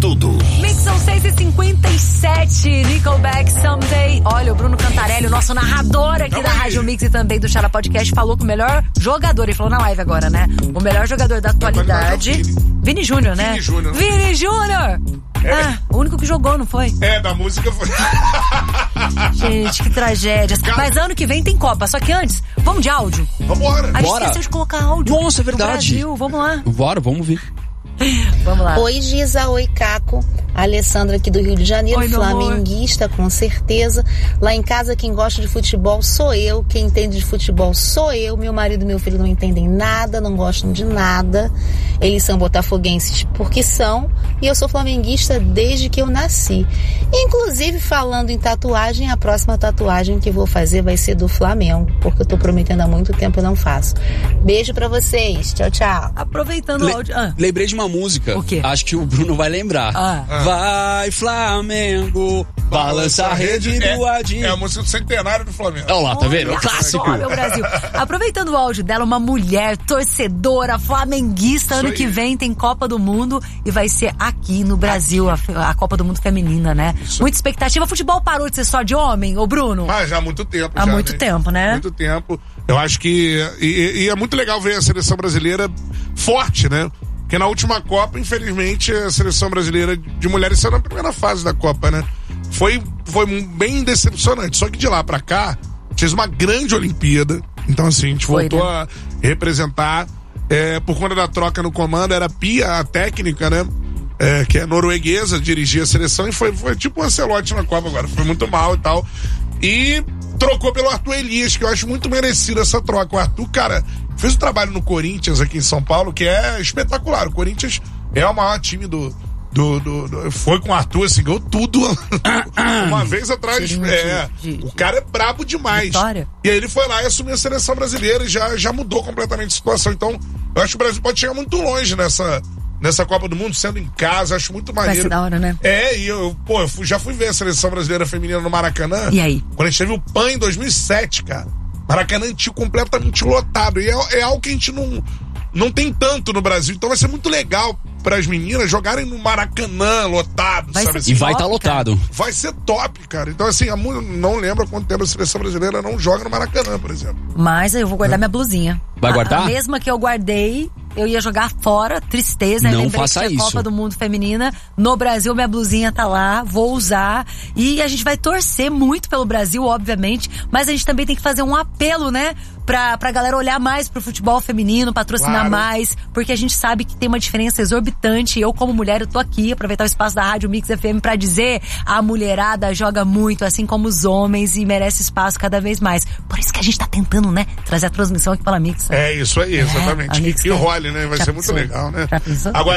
tudo. Mix são 6h57, Nickelback, Someday. Olha, o Bruno Cantarelli, o nosso narrador aqui da Rádio Mix e também do Chala Podcast, falou que o melhor jogador, ele falou na live agora, né? O melhor jogador da atualidade, Vini Júnior, né? Vini Júnior. Vini Júnior! O único que jogou, não foi? Da música foi. Gente, que tragédia. Mas ano que vem tem Copa, só que antes, vamos de áudio. Vambora. A gente esqueceu de colocar áudio. Nossa, é verdade. Brasil, vamos lá. Bora, vamos ver. Vamos lá. Oi, Giza, oi, Caco. Alessandra aqui do Rio de Janeiro, Oi, flamenguista, com certeza. Lá em casa, quem gosta de futebol sou eu, quem entende de futebol sou eu. Meu marido e meu filho não entendem nada, não gostam de nada. Eles são botafoguenses porque são, e eu sou flamenguista desde que eu nasci. Inclusive, falando em tatuagem, a próxima tatuagem que vou fazer vai ser do Flamengo, porque eu tô prometendo há muito tempo e não faço. Beijo pra vocês, tchau, tchau. Aproveitando o áudio. Lembrei de uma música. O quê? Acho que o Bruno vai lembrar. Vai, Flamengo, balança a rede do Adinho. É a música do centenário do Flamengo. Olha lá, tá vendo? Olha Clássico. só, meu Brasil. Aproveitando o áudio dela, uma mulher torcedora, flamenguista. Ano que vem tem Copa do Mundo e vai ser aqui no Brasil, a Copa do Mundo feminina, né? Muita expectativa. Futebol parou de ser só de homem, ô Bruno? Mas já há muito tempo. Há muito tempo, né? Muito tempo. Eu acho que... E é muito legal ver a seleção brasileira forte, né? Porque na última Copa, infelizmente, a seleção brasileira de mulheres saiu na primeira fase da Copa, né? Foi bem decepcionante. Só que de lá pra cá, fez uma grande Olimpíada. Então, assim, a gente voltou a representar. Por conta da troca no comando, era Pia, a técnica, né? Que é norueguesa, dirigia a seleção e foi tipo um Ancelotti na Copa agora. Foi muito mal e tal. E trocou pelo Arthur Elias, que eu acho muito merecido essa troca. O Arthur, cara, fez um trabalho no Corinthians aqui em São Paulo que é espetacular. O Corinthians é o maior time foi com o Arthur, assim, ganhou tudo uma vez atrás. O cara é brabo demais. Vitória. E aí ele foi lá e assumiu a seleção brasileira e já mudou completamente a situação. Então, eu acho que o Brasil pode chegar muito longe nessa Copa do Mundo, sendo em casa, acho muito maneiro. Vai ser da hora, né? E eu já fui ver a seleção brasileira feminina no Maracanã. E aí? Quando a gente teve o PAN em 2007, cara. Maracanã antigo completamente lotado. E é algo que a gente não tem tanto no Brasil. Então vai ser muito legal para as meninas jogarem no Maracanã lotado, sabe assim? E vai estar lotado. Vai ser top, cara. Então, assim, não lembro há quanto tempo a seleção brasileira não joga no Maracanã, por exemplo. Mas eu vou guardar minha blusinha. Vai guardar? A mesma que eu guardei, eu ia jogar fora, tristeza. Não lembrei faça que tinha isso. Copa do Mundo Feminina. No Brasil, minha blusinha tá lá, vou usar. E a gente vai torcer muito pelo Brasil, obviamente. Mas a gente também tem que fazer um apelo, né? Pra galera olhar mais pro futebol feminino, patrocinar mais. Porque a gente sabe que tem uma diferença exorbitante. Eu, como mulher, eu tô aqui, aproveitar o espaço da Rádio Mix FM pra dizer: a mulherada joga muito, assim como os homens, e merece espaço cada vez mais. Por isso que a gente tá tentando, né? Trazer a transmissão aqui pela Mix. É isso aí, exatamente. A Mix que role, né? Vai ser muito legal, né? Agora